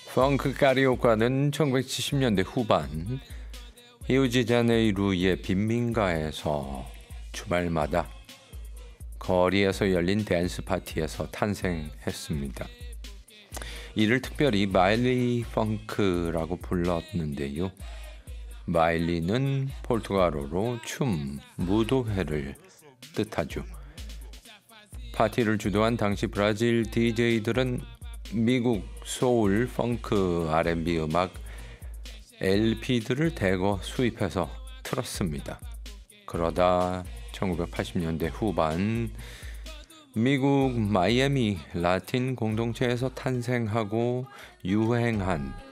펑크 카리오카는 1970년대 후반 히우지자네이루의 빈민가에서 주말마다 거리에서 열린 댄스 파티에서 탄생했습니다. 이를 특별히 마일리 펑크라고 불렀는데요. 마일리는 포르투갈어로 춤, 무도회를 뜻하죠. 파티를 주도한 당시 브라질 DJ들은 미국 소울, 펑크, R&B 음악 LP들을 대거 수입해서 틀었습니다. 그러다 1980년대 후반 미국 마이애미 라틴 공동체에서 탄생하고 유행한